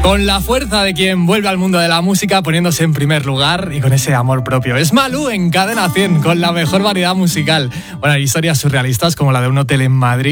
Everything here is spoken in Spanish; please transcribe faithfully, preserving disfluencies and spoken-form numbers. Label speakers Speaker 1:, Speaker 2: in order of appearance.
Speaker 1: Con la fuerza de quien vuelve al mundo de la música poniéndose en primer lugar y con ese amor propio. Es Malú en Cadena cien con la mejor variedad musical. Bueno, hay historias surrealistas como la de un hotel en Madrid